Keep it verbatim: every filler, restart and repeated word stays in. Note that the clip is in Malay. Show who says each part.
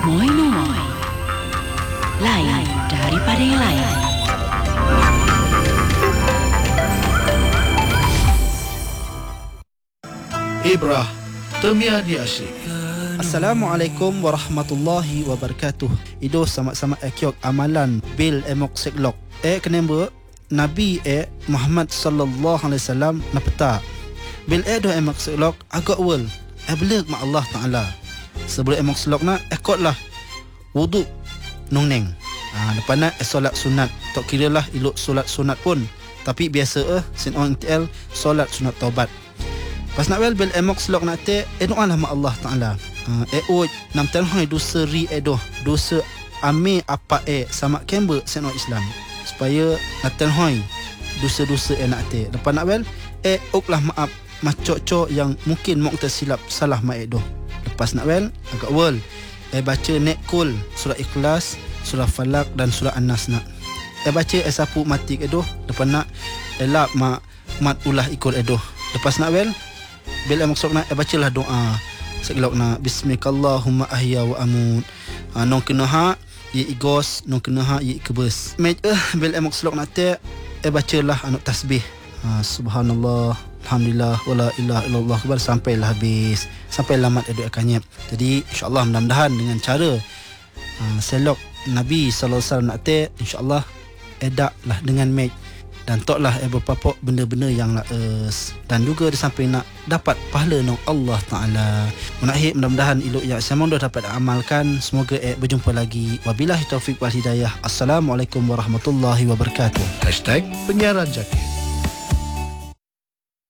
Speaker 1: Moi Moi, lain daripada yang lain.
Speaker 2: Ibrah Temia di Asyik.
Speaker 3: Assalamualaikum warahmatullahi wabarakatuh. Ido sama-sama ekyok amalan bil emok seklok. Eh kenapa Nabi eh Muhammad sallallahu alaihi wasallam napeta. Bil eh do emok seklok agak wal. Eh beleg ma Allah Taala. Sebelum emok seklok na ekotlah wudu nong neng. Ah depan na eh solat sunat. Tak kira lah ilok solat sunat pun. Tapi biasa eh sin on T L solat sunat taubat. Pas nak wel bil emok selok nak te eh doa lah ma Allah Taala. Uh, eh oj nam ten hoi dosa ri eh doh dosa ame apa eh sama kembe seno Islam supaya nak ten hoi dosa-dosa eh nak te. Lepas nak wel eh oklah maaf macok-cok yang mungkin mok tersilap salah ma eh doh. Lepas nak wel agak wel eh baca nek kul surah Ikhlas, surah Falak dan surah An-Nas nak. Eh baca eh sapu mati eh doh. Lepas nak elap ma mat ulah ikut eh doh. Lepas nak wel bila maksud nak eh, bacalah doa segelok nak bismikallahumma ahya wa amut. Ha, nong kena ha ye igos nong kena ha ye kebes. Mej eh bila maksud nak te eh bacalah anu tasbih. Ha, subhanallah alhamdulillah wala ilaha illallah akbar sampailah habis. Sampai lamat edu akanyep. Jadi insya-Allah mudah-mudahan dengan cara ha, selok Nabi sallallahu alaihi wasallam nak te insya-Allah edak lah dengan mej dan toklah eh berpapok benda-benda yang laes dan juga disamping nak dapat pahala nong Allah Taala. Menakhir mudah-mudahan ilok yang saya dah dapat amalkan. Semoga eh berjumpa lagi. Wabillahi taufik wal hidayah. Assalamualaikum warahmatullahi wabarakatuh.
Speaker 2: Hashtag Penyiaran Jaki.